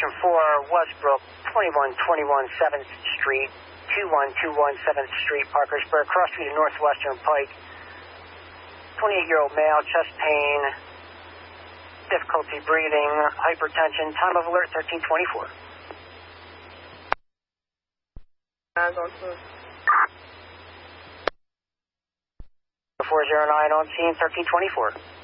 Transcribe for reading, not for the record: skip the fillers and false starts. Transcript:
Station 4, Westbrook, 2121 7th Street, 21217 7th Street, Parkersburg, cross street of Northwestern Pike. 28-year-old male, chest pain, difficulty breathing, hypertension, time of alert 1324. 409 on scene 1324.